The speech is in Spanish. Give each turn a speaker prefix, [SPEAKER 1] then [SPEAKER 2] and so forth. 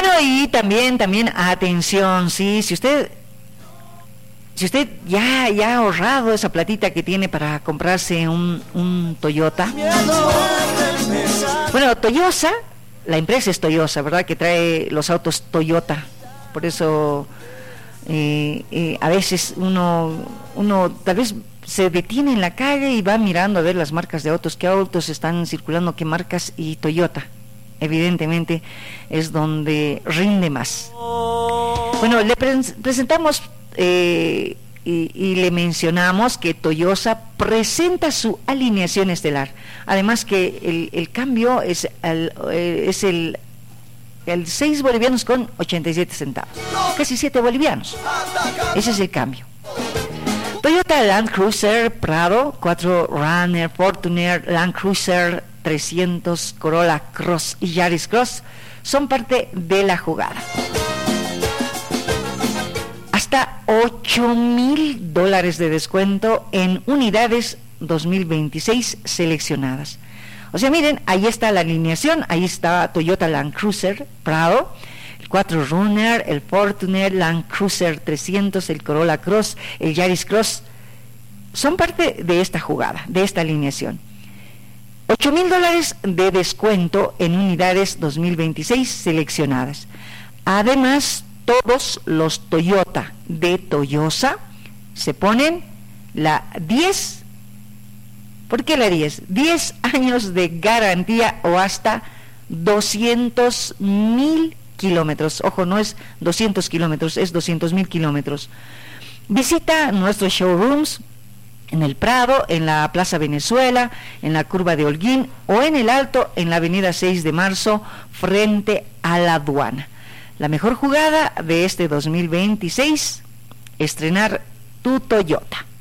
[SPEAKER 1] Bueno, y también, atención, sí, si usted ya ha ahorrado esa platita que tiene para comprarse un Toyota. Bueno, Toyosa, la empresa es Toyosa, ¿verdad? Que trae los autos Toyota. Por eso a veces uno tal vez se detiene en la calle y va mirando a ver las marcas de autos, qué autos están circulando, qué marcas, y Toyota evidentemente es donde rinde más. Bueno, le presentamos y le mencionamos que Toyosa presenta su alineación estelar. Además que el cambio es el 6 bolivianos con 87 centavos, casi 7 bolivianos. Ese es el cambio. Toyota Land Cruiser Prado, 4Runner, Fortuner, Land Cruiser 300, Corolla Cross y Yaris Cross son parte de la jugada. Hasta $8,000 de descuento en unidades 2026 seleccionadas. O sea, miren, ahí está la alineación, ahí está Toyota Land Cruiser Prado, el 4Runner, el Fortuner, Land Cruiser 300, el Corolla Cross, el Yaris Cross, son parte de esta jugada, de esta alineación. $8,000 de descuento en unidades 2026 seleccionadas. Además, todos los Toyota de Toyosa se ponen la 10. ¿Por qué la 10? 10 años de garantía o hasta 200,000 kilómetros. Ojo, no es 200 kilómetros, es 200,000 kilómetros. Visita nuestros showrooms en el Prado, en la Plaza Venezuela, en la Curva de Holguín o en el Alto, en la Avenida 6 de Marzo, frente a la aduana. La mejor jugada de este 2026, estrenar tu Toyota.